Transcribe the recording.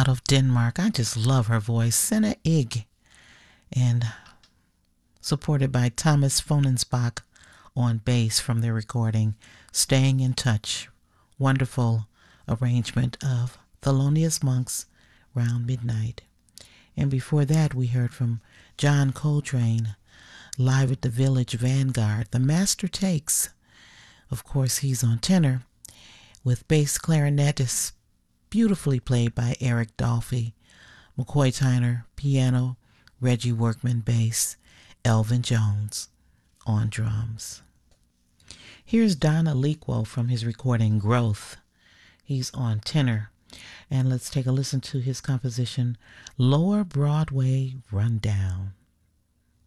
out of Denmark. I just love her voice. Senna Ig. And supported by Thomas Fonensbach on bass from their recording Staying in Touch. Wonderful arrangement of Thelonious Monk's Round Midnight. And before that, we heard from John Coltrane, live at the Village Vanguard, The Master Takes. Of course, he's on tenor, with bass clarinet is beautifully played by Eric Dolphy, McCoy Tyner, piano, Reggie Workman, bass, Elvin Jones on drums. Here's Don Aliquo from his recording Growth. He's on tenor. And let's take a listen to his composition, Lower Broadway Rundown.